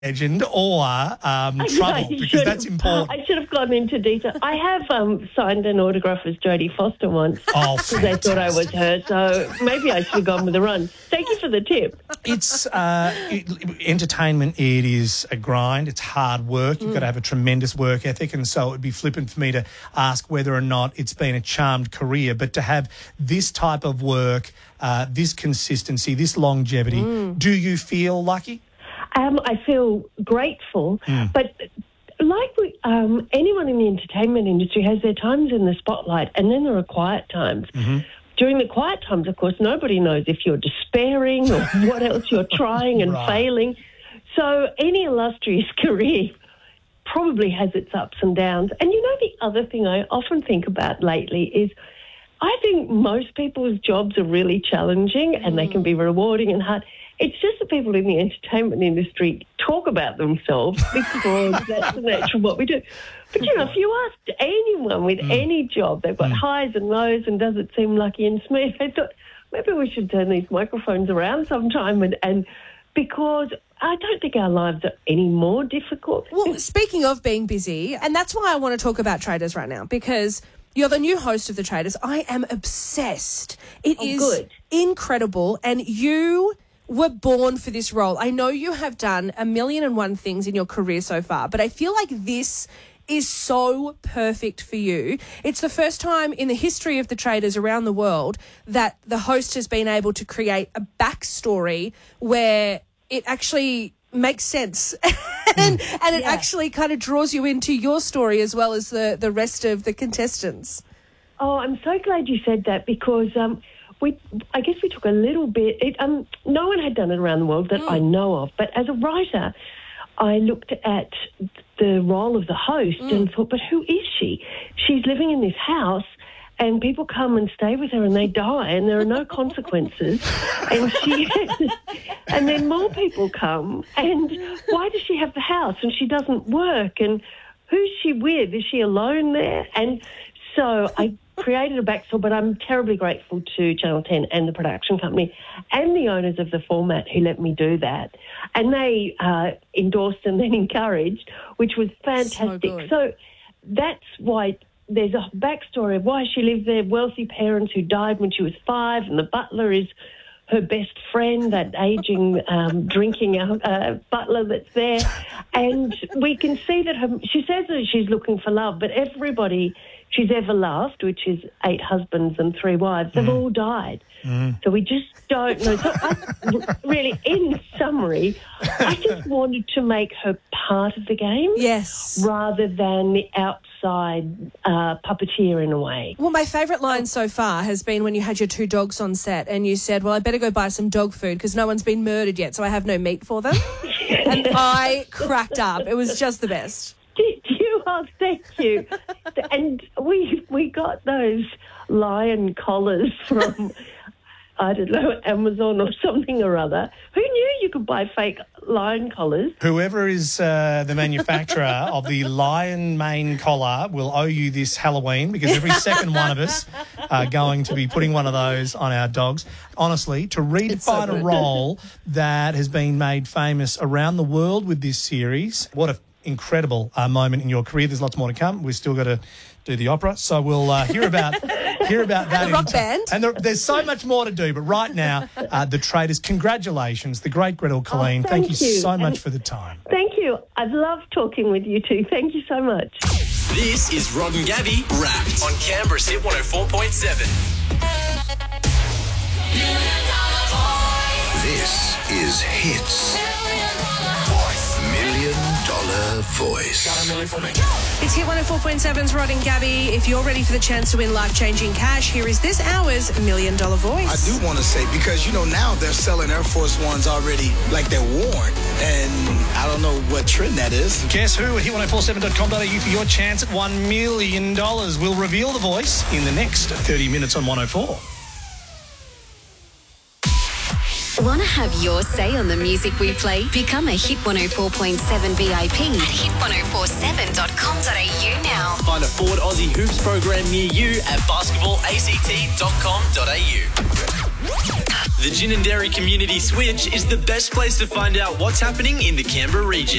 legend or trouble, because that's important. I should have gone into detail. I have signed an autograph as Jodie Foster once because they thought I was her, so maybe I should have gone with a run. Thank you for the tip. It's entertainment. It is a grind. It's hard work. You've got to have a tremendous work ethic, and so it would be flippant for me to ask whether or not it's been a charmed career. But to have this type of work, this consistency, this longevity, do you feel lucky? I feel grateful, but like anyone in the entertainment industry has their times in the spotlight, and then there are quiet times. During the quiet times, of course, nobody knows if you're despairing or what else you're trying and failing. So any illustrious career probably has its ups and downs. And you know, the other thing I often think about lately is I think most people's jobs are really challenging and they can be rewarding and hard. It's just the people in the entertainment industry talk about themselves because that's the nature of what we do. But, you know, if you asked anyone with any job, they've got highs and lows and does it seem lucky and smooth, they thought maybe we should turn these microphones around sometime and because I don't think our lives are any more difficult. Well, speaking of being busy, and that's why I want to talk about Traitors right now, because you're the new host of The Traitors. I am obsessed. It is incredible, and you were born for this role. I know you have done 1,000,001 things in your career so far, but I feel like this is so perfect for you. It's the first time in the history of The Traitors around the world that the host has been able to create a backstory where it actually makes sense and it actually kind of draws you into your story as well as the rest of the contestants. Oh, I'm so glad you said that because I guess we took a little bit. No one had done it around the world that I know of. But as a writer, I looked at the role of the host and thought, but who is she? She's living in this house and people come and stay with her and they die and there are no consequences. And then more people come and why does she have the house and she doesn't work? And who's she with? Is she alone there? And so I created a backstory, but I'm terribly grateful to Channel 10 and the production company and the owners of the format who let me do that. And they endorsed and then encouraged, which was fantastic. So that's why there's a backstory of why she lived there, wealthy parents who died when she was 5, and the butler is her best friend, that ageing, drinking butler that's there. And we can see that she says that she's looking for love, but everybody she's ever loved, which is 8 husbands and 3 wives, they've all died. So we just don't know. So really, in summary, I just wanted to make her part of the game rather than the outside puppeteer in a way. Well, my favourite line so far has been when you had your 2 dogs on set and you said, well, I better go buy some dog food because no one's been murdered yet, so I have no meat for them. And I cracked up. It was just the best. Did you? Oh, thank you. And we got those lion collars from, I don't know, Amazon or something or other. Who knew you could buy fake lion collars? Whoever is the manufacturer of the lion mane collar will owe you this Halloween because every second one of us are going to be putting one of those on our dogs. Honestly, to redefine a role that has been made famous around the world with this series, what a incredible moment in your career. There's lots more to come. We've still got to do the opera, so we'll hear about that. The rock band. And there's so much more to do, but right now, The Traitors, congratulations. The great Gretel Killeen, thank you so much for the time. Thank you. I've loved talking with you too. Thank you so much. This is Rod and Gabby Wrapped on Canberra's Hit 104.7. This is Hits. $1 Million Voice. It's Hit 104.7's Rod and Gabby. If you're ready for the chance to win life-changing cash, here is this hour's $1 Million Voice. I do want to say, because, you know, now they're selling Air Force Ones already like they're worn, and I don't know what trend that is. Guess who at hit1047.com.au for your chance at $1 million. We'll reveal the voice in the next 30 minutes on 104. Want to have your say on the music we play? Become a Hit 104.7 VIP at hit1047.com.au now. Find a Ford Aussie Hoops program near you at basketballact.com.au. The Gin and Dairy Community Switch is the best place to find out what's happening in the Canberra region.